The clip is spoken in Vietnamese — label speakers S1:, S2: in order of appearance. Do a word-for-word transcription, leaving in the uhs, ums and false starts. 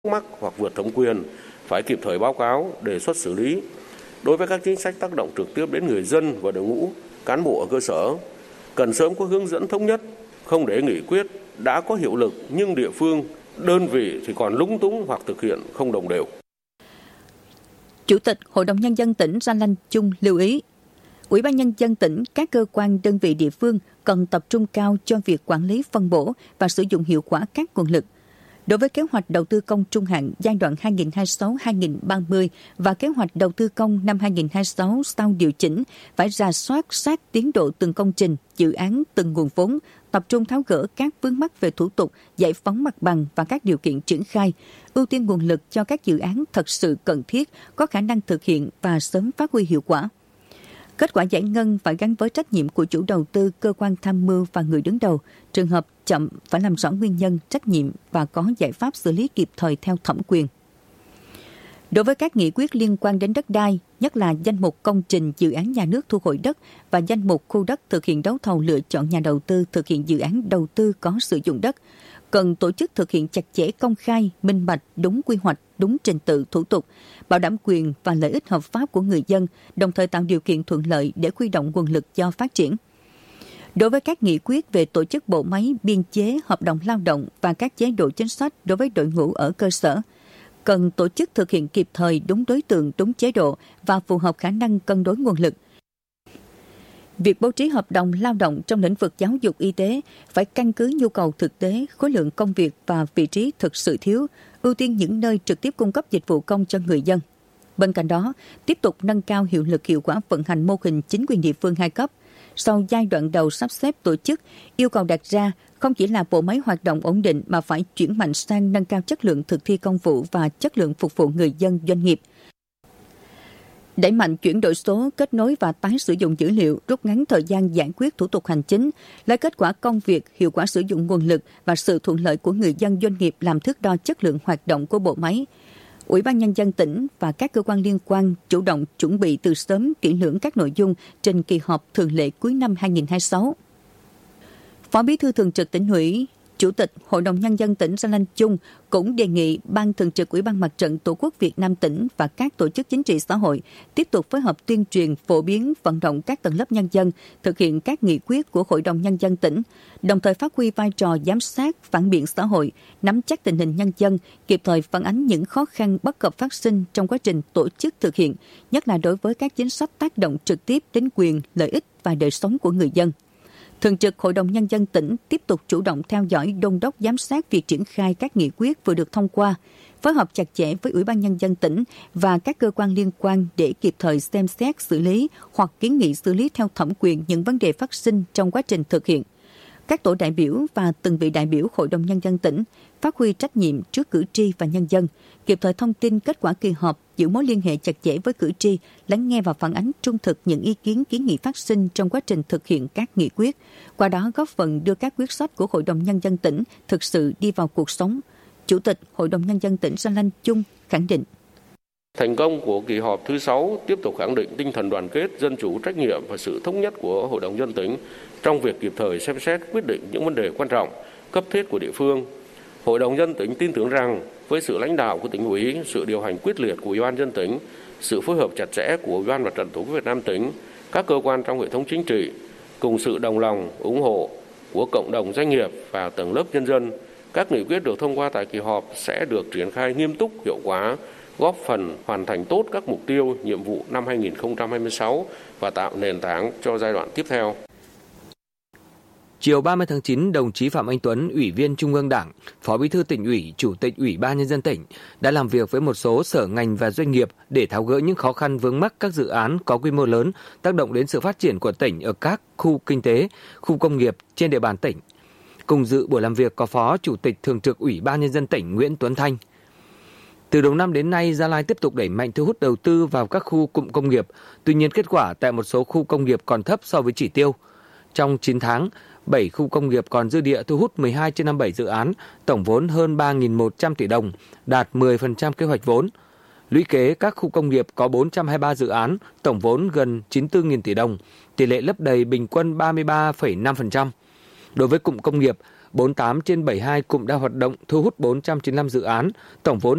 S1: mắc hoặc vượt thẩm quyền phải kịp thời báo cáo, đề xuất xử lý. Đối với các chính sách tác động trực tiếp đến người dân và đội ngũ cán bộ ở cơ sở, cần sớm có hướng dẫn thống nhất, không để nghị quyết đã có hiệu lực nhưng địa phương, đơn vị thì còn lúng túng hoặc thực hiện không đồng đều.
S2: Chủ tịch Hội đồng Nhân dân tỉnh Ra Lanh Chung lưu ý, Ủy ban Nhân dân tỉnh, các cơ quan đơn vị địa phương cần tập trung cao cho việc quản lý phân bổ và sử dụng hiệu quả các nguồn lực. Đối với kế hoạch đầu tư công trung hạn giai đoạn hai nghìn không trăm hai mươi sáu đến hai nghìn không trăm ba mươi và kế hoạch đầu tư công năm hai nghìn không trăm hai mươi sáu sau điều chỉnh, phải rà soát sát tiến độ từng công trình, dự án, từng nguồn vốn, tập trung tháo gỡ các vướng mắc về thủ tục, giải phóng mặt bằng và các điều kiện triển khai, ưu tiên nguồn lực cho các dự án thật sự cần thiết, có khả năng thực hiện và sớm phát huy hiệu quả. Kết quả giải ngân phải gắn với trách nhiệm của chủ đầu tư, cơ quan tham mưu và người đứng đầu. Trường hợp chậm phải làm rõ nguyên nhân, trách nhiệm và có giải pháp xử lý kịp thời theo thẩm quyền. Đối với các nghị quyết liên quan đến đất đai, nhất là danh mục công trình dự án nhà nước thu hồi đất và danh mục khu đất thực hiện đấu thầu lựa chọn nhà đầu tư thực hiện dự án đầu tư có sử dụng đất, cần tổ chức thực hiện chặt chẽ, công khai, minh bạch, đúng quy hoạch, đúng trình tự thủ tục, bảo đảm quyền và lợi ích hợp pháp của người dân, đồng thời tạo điều kiện thuận lợi để huy động nguồn lực cho phát triển. Đối với các nghị quyết về tổ chức bộ máy, biên chế, hợp đồng lao động và các chế độ chính sách đối với đội ngũ ở cơ sở, cần tổ chức thực hiện kịp thời, đúng đối tượng, đúng chế độ và phù hợp khả năng cân đối nguồn lực. Việc bố trí hợp đồng lao động trong lĩnh vực giáo dục y tế phải căn cứ nhu cầu thực tế, khối lượng công việc và vị trí thực sự thiếu, ưu tiên những nơi trực tiếp cung cấp dịch vụ công cho người dân. Bên cạnh đó, tiếp tục nâng cao hiệu lực hiệu quả vận hành mô hình chính quyền địa phương hai cấp. Sau giai đoạn đầu sắp xếp tổ chức, yêu cầu đặt ra không chỉ là bộ máy hoạt động ổn định mà phải chuyển mạnh sang nâng cao chất lượng thực thi công vụ và chất lượng phục vụ người dân, doanh nghiệp. Đẩy mạnh chuyển đổi số, kết nối và tái sử dụng dữ liệu, rút ngắn thời gian giải quyết thủ tục hành chính, lấy kết quả công việc, hiệu quả sử dụng nguồn lực và sự thuận lợi của người dân, doanh nghiệp làm thước đo chất lượng hoạt động của bộ máy. Ủy ban Nhân dân tỉnh và các cơ quan liên quan chủ động chuẩn bị từ sớm kỹ lưỡng các nội dung trình kỳ họp thường lệ cuối năm hai nghìn không trăm hai mươi sáu. Phó Bí thư Thường trực Tỉnh ủy, Chủ tịch Hội đồng Nhân dân tỉnh Ra Lanh Chung cũng đề nghị Ban Thường trực Ủy ban Mặt trận Tổ quốc Việt Nam tỉnh và các tổ chức chính trị xã hội tiếp tục phối hợp tuyên truyền, phổ biến, vận động các tầng lớp nhân dân thực hiện các nghị quyết của Hội đồng Nhân dân tỉnh, đồng thời phát huy vai trò giám sát, phản biện xã hội, nắm chắc tình hình nhân dân, kịp thời phản ánh những khó khăn bất cập phát sinh trong quá trình tổ chức thực hiện, nhất là đối với các chính sách tác động trực tiếp đến quyền, lợi ích và đời sống của người dân. Thường trực Hội đồng Nhân dân tỉnh tiếp tục chủ động theo dõi, đôn đốc, giám sát việc triển khai các nghị quyết vừa được thông qua, phối hợp chặt chẽ với Ủy ban Nhân dân tỉnh và các cơ quan liên quan để kịp thời xem xét, xử lý hoặc kiến nghị xử lý theo thẩm quyền những vấn đề phát sinh trong quá trình thực hiện. Các tổ đại biểu và từng vị đại biểu Hội đồng Nhân dân tỉnh phát huy trách nhiệm trước cử tri và nhân dân, kịp thời thông tin kết quả kỳ họp, giữ mối liên hệ chặt chẽ với cử tri, lắng nghe và phản ánh trung thực những ý kiến kiến nghị phát sinh trong quá trình thực hiện các nghị quyết, qua đó góp phần đưa các quyết sách của Hội đồng Nhân dân tỉnh thực sự đi vào cuộc sống. Chủ tịch Hội đồng Nhân dân tỉnh Ra Lanh Chung khẳng định.
S1: Thành công của kỳ họp thứ sáu tiếp tục khẳng định tinh thần đoàn kết, dân chủ, trách nhiệm và sự thống nhất của Hội đồng Nhân dân tỉnh trong việc kịp thời xem xét quyết định những vấn đề quan trọng, cấp thiết của địa phương. Hội đồng Nhân dân tỉnh tin tưởng rằng với sự lãnh đạo của tỉnh ủy, sự điều hành quyết liệt của Ủy ban Nhân dân tỉnh, sự phối hợp chặt chẽ của Ủy ban Mặt trận Tổ quốc Việt Nam tỉnh, các cơ quan trong hệ thống chính trị, cùng sự đồng lòng, ủng hộ của cộng đồng doanh nghiệp và tầng lớp nhân dân, các nghị quyết được thông qua tại kỳ họp sẽ được triển khai nghiêm túc, hiệu quả, góp phần hoàn thành tốt các mục tiêu, nhiệm vụ năm hai nghìn không trăm hai mươi sáu và tạo nền tảng cho giai đoạn tiếp theo.
S3: Chiều ba mươi tháng chín, đồng chí Phạm Anh Tuấn, Ủy viên Trung ương Đảng, Phó Bí thư Tỉnh ủy, Chủ tịch Ủy ban Nhân dân tỉnh đã làm việc với một số sở ngành và doanh nghiệp để tháo gỡ những khó khăn vướng mắc các dự án có quy mô lớn tác động đến sự phát triển của tỉnh ở các khu kinh tế, khu công nghiệp trên địa bàn tỉnh. Cùng dự buổi làm việc có Phó Chủ tịch Thường trực Ủy ban Nhân dân tỉnh Nguyễn Tuấn Thanh. Từ đầu năm đến nay, Gia Lai tiếp tục đẩy mạnh thu hút đầu tư vào các khu cụm công nghiệp. Tuy nhiên, kết quả tại một số khu công nghiệp còn thấp so với chỉ tiêu. Trong chín tháng, bảy khu công nghiệp còn dư địa thu hút mười hai trên năm mươi bảy dự án, tổng vốn hơn ba nghìn một trăm tỷ đồng, đạt mười phần trăm kế hoạch vốn. Lũy kế, các khu công nghiệp có bốn trăm hai mươi ba dự án, tổng vốn gần chín mươi tư nghìn tỷ đồng, tỷ lệ lấp đầy bình quân ba mươi ba phẩy năm phần trăm. Đối với cụm công nghiệp, bốn mươi tám trên bảy mươi hai cụm đang hoạt động thu hút bốn trăm chín mươi lăm dự án, tổng vốn